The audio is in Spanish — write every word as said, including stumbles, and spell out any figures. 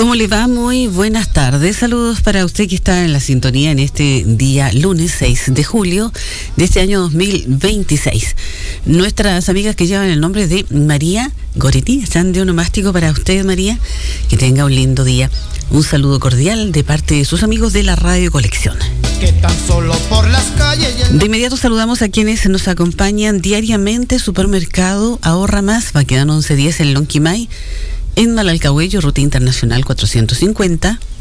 ¿Cómo le va? Muy buenas tardes. Saludos para usted que está en la sintonía en este día lunes seis de julio de este año dos mil veintiséis. Nuestras amigas que llevan el nombre de María Goretti están de onomástico para usted, María. Que tenga un lindo día. Un saludo cordial de parte de sus amigos de la Radio Colección. Que tan solo por las calles... De inmediato saludamos a quienes nos acompañan diariamente. Supermercado Ahorra Más, Baquedano once diez en Lonquimay. En Malalcahuello, Ruta Internacional cuatrocientos cincuenta.